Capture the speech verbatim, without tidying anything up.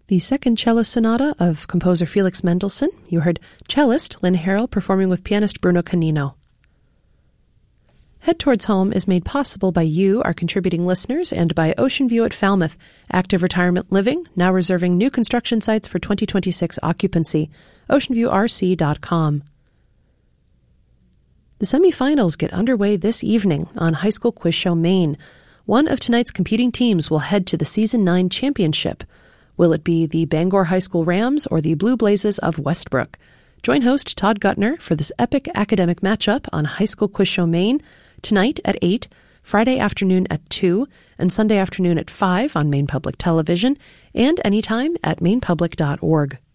The second cello sonata of composer Felix Mendelssohn. You heard cellist Lynn Harrell performing with pianist Bruno Canino. Head Towards Home is made possible by you, our contributing listeners, and by Ocean View at Falmouth, active retirement living, now reserving new construction sites for twenty twenty-six occupancy. ocean view r c dot com. The semifinals get underway this evening on High School Quiz Show Maine. One of tonight's competing teams will head to the Season nine championship. Will it be the Bangor High School Rams or the Blue Blazes of Westbrook? Join host Todd Gutner for this epic academic matchup on High School Quiz Show Maine tonight at eight, Friday afternoon at two, and Sunday afternoon at five on Maine Public Television, and anytime at maine public dot org.